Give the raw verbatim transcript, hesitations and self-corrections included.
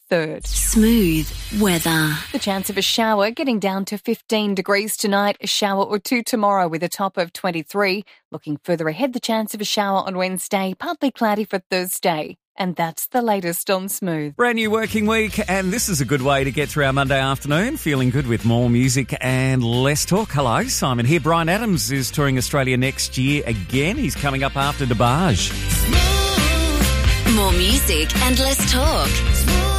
third. Smooth weather. The chance of a shower getting down to fifteen degrees tonight, a shower or two tomorrow with a top of twenty-three. Looking further ahead, the chance of a shower on Wednesday, partly cloudy for Thursday. And that's the latest on Smooth. Brand new working week, and this is a good way to get through our Monday afternoon. Feeling good with more music and less talk. Hello, Simon here. Bryan Adams is touring Australia next year again. He's coming up after DeBarge. More music and less talk.